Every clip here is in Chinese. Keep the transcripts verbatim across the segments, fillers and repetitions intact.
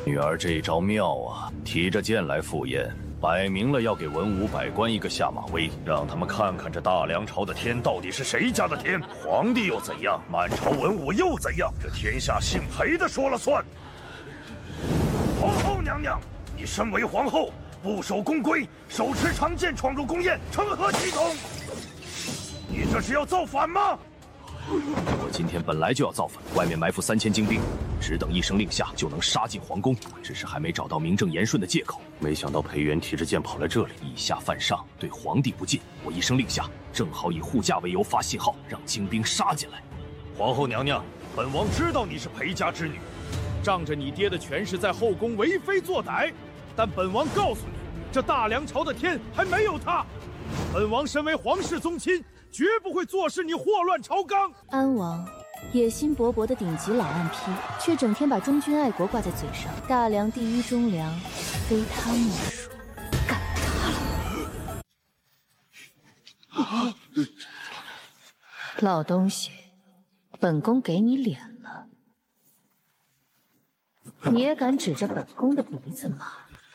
女儿这招妙啊，提着剑来赴宴，摆明了要给文武百官一个下马威，让他们看看这大梁朝的天到底是谁家的天。皇帝又怎样，满朝文武又怎样？这天下姓裴的说了算。皇后娘娘，你身为皇后，不守宫规，手持长剑闯入宫宴，成何体统？你这是要造反吗？ 我今天本来就要造反，外面埋伏三千精兵，只等一声令下就能杀进皇宫。只是还没找到名正言顺的借口。没想到裴元提着剑跑来这里，以下犯上，对皇帝不敬。我一声令下，正好以护驾为由发信号，让精兵杀进来。皇后娘娘，本王知道你是裴家之女，仗着你爹的权势在后宫为非作歹，但本王告诉你，这大梁朝的天还没有塌。本王身为皇室宗亲。 绝不会坐视你祸乱朝纲。 安王，野心勃勃的顶级老暗批，却整天把忠君爱国挂在嘴上。大梁第一忠良，非他莫属。干他了！老东西，本宫给你脸了，你也敢指着本宫的鼻子吗？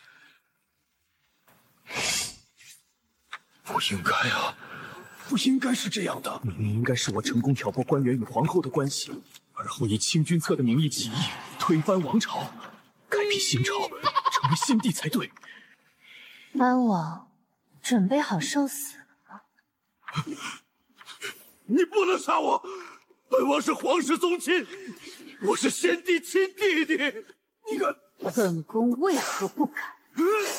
不应该啊！ 不应该是这样的，明明应该是我成功挑拨官员与皇后的关系，而后以清君侧的名义起义，推翻王朝，开辟新朝，成为新帝才对。 安王，准备好受死了吗？ 你不能杀我！本王是皇室宗亲，我是先帝亲弟弟。你敢！ 本宫为何不敢？